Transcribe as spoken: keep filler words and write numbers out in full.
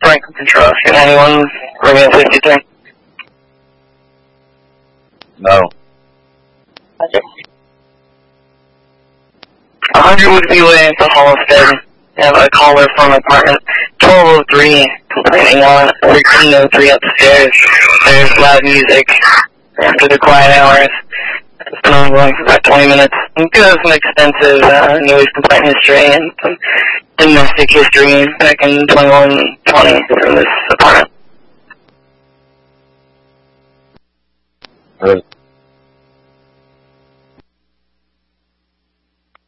Franklin Control, two ninety-one, Romeo fifty-three. No. Okay. one hundred would be way into Halstead. I have a caller from apartment twelve oh three complaining on thirteen oh three upstairs. There's loud music after the quiet hours. It's been ongoing for about twenty minutes. It gives some extensive uh, noise complaint history and some domestic history back in twenty-one twenty from this apartment. Right.